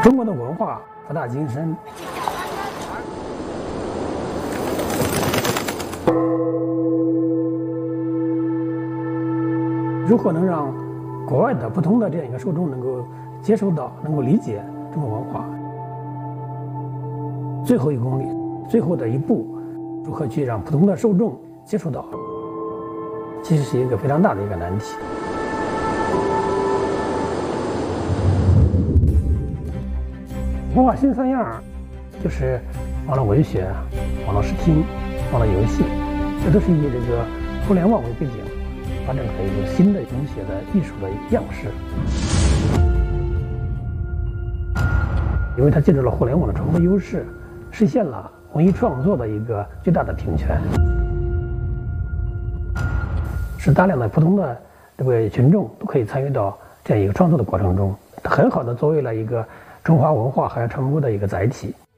中国的文化博大精深，如何能让国外的不同的这样一个受众能够接受到、能够理解中国文化？最后一公里，最后的一步，如何去让普通的受众接触到？其实是一个非常大的一个难题。文化新三样就是网络文学、网络视听、网络游戏，这都是以这个互联网为背景，发展出来一种新的文学的艺术的样式。因为它借助了互联网的传播优势，实现了文艺创作的一个最大的平权，使大量的普通的这个群众都可以参与到这样一个创作的过程中，很好的作为了一个中华文化和传播的一个载体。